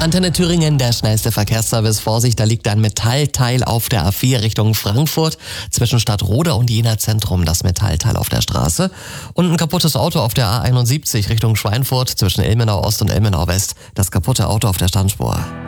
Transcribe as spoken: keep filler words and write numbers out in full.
Antenne Thüringen, der schnellste Verkehrsservice. Vorsicht, da liegt ein Metallteil auf der A vier Richtung Frankfurt. Zwischen Stadtroda und Jena Zentrum das Metallteil auf der Straße. Und ein kaputtes Auto auf der A einundsiebzig Richtung Schweinfurt. Zwischen Ilmenau Ost und Ilmenau West das kaputte Auto auf der Standspur.